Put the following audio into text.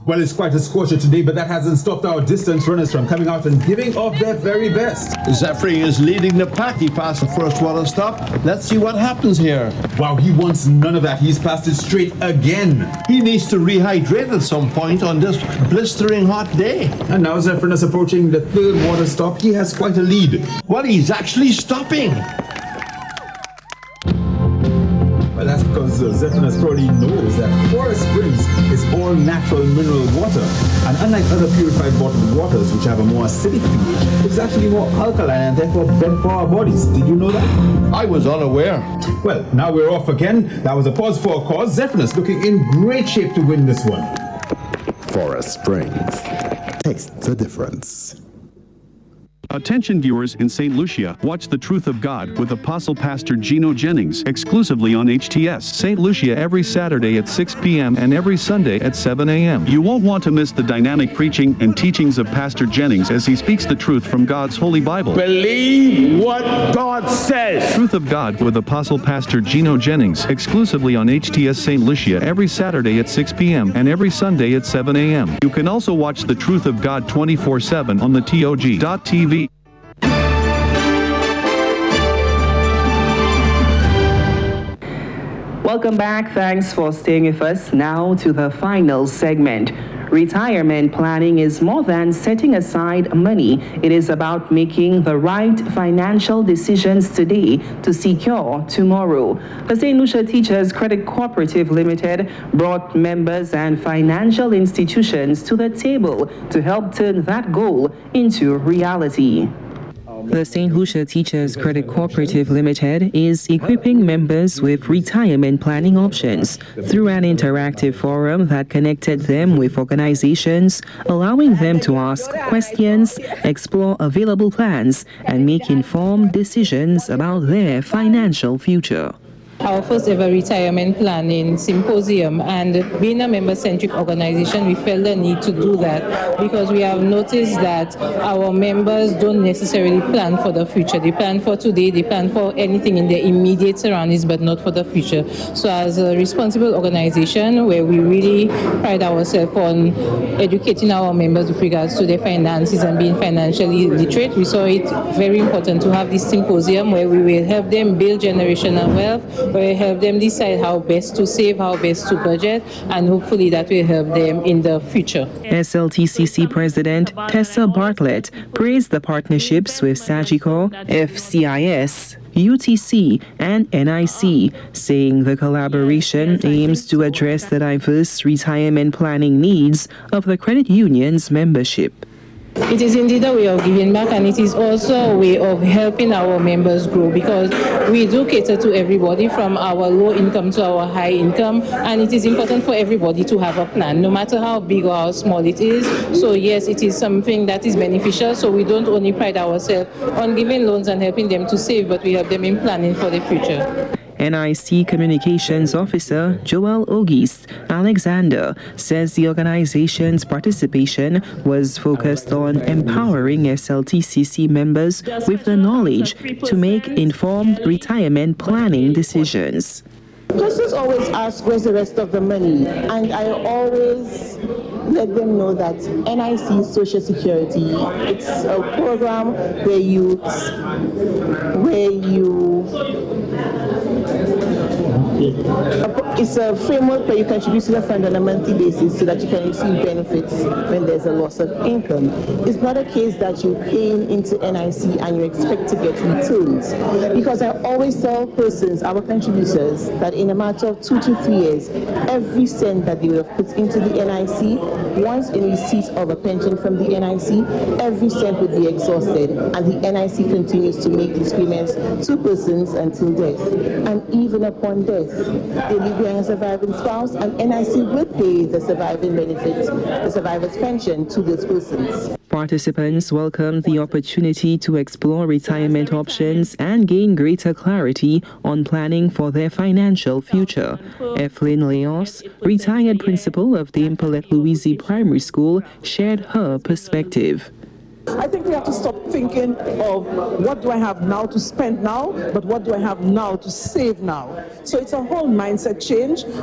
Well, it's quite a scorcher today, but that hasn't stopped our distance runners from coming out and giving of their very best. Zephyr is leading the pack. He passed the first water stop. Let's see what happens here. Wow, he wants none of that. He's passed it straight again. He needs to rehydrate at some point on this blistering hot day. And now Zephyr is approaching the third water stop. He has quite a lead. Well, he's actually stopping. Well, that's because Zephyrus probably knows that Forest Springs is all natural mineral water. And unlike other purified bottled waters, which have a more acidic pH, it's actually more alkaline and therefore better for our bodies. Did you know that? I was unaware. Well, now we're off again. That was a pause for a cause. Zephyrus looking in great shape to win this one. Forest Springs. Taste the difference. Attention viewers in St. Lucia, watch The Truth of God with Apostle Pastor Gino Jennings exclusively on HTS St. Lucia every Saturday at 6 p.m. and every Sunday at 7 a.m. You won't want to miss the dynamic preaching and teachings of Pastor Jennings as he speaks the truth from God's Holy Bible. Believe what God says. Truth of God with Apostle Pastor Gino Jennings exclusively on HTS St. Lucia every Saturday at 6 p.m. and every Sunday at 7 a.m. You can also watch The Truth of God 24/7 on the TOG.TV. Welcome back. Thanks for staying with us. Now to the final segment. Retirement planning is more than setting aside money. It is about making the right financial decisions today to secure tomorrow. The St. Lucia Teachers Credit Cooperative Limited brought members and financial institutions to the table to help turn that goal into reality. The St. Lucia Teachers Credit Cooperative Limited is equipping members with retirement planning options through an interactive forum that connected them with organizations, allowing them to ask questions, explore available plans, and make informed decisions about their financial future. Our first ever retirement planning symposium, and being a member-centric organization, we felt the need to do that because we have noticed that our members don't necessarily plan for the future. They plan for today, they plan for anything in their immediate surroundings, but not for the future. So as a responsible organization where we really pride ourselves on educating our members with regards to their finances and being financially literate, we saw it very important to have this symposium where we will help them build generational wealth, where we help them decide how best to save, how best to budget, and hopefully that will help them in the future. SLTCC President Tessa Bartlett praised the partnerships with Sagicor, FCIS, UTC, and NIC, saying the collaboration aims to address the diverse retirement planning needs of the credit union's membership. It is indeed a way of giving back, and it is also a way of helping our members grow because we do cater to everybody from our low income to our high income, and it is important for everybody to have a plan, no matter how big or how small it is. So yes, it is something that is beneficial, so we don't only pride ourselves on giving loans and helping them to save, but we help them in planning for the future. NIC Communications Officer Joel Ogist Alexander says the organization's participation was focused on empowering SLTCC members with the knowledge to make informed retirement planning decisions. Persons always ask, where's the rest of the money? And I always let them know that NIC Social Security, it's a program where it's a framework where you contribute to the fund on a monthly basis so that you can receive benefits when there's a loss of income. It's not a case that you're paying into NIC and you expect to get returns. Because I always tell persons, our contributors, that in a matter of 2 to 3 years, every cent that they would have put into the NIC, once in receipt of a pension from the NIC, every cent would be exhausted, and the NIC continues to make these payments to persons until death. And even upon death, they leave behind a surviving spouse, and NIC will pay the surviving benefits, the survivor's pension, to those persons. Participants welcomed the opportunity to explore retirement options and gain greater clarity on planning for their financial future. Evelyn Leos, retired principal of the Impalet Louise Primary School, shared her perspective. I think we have to stop thinking of what do I have now to spend now, but what do I have now to save now. So it's a whole mindset change.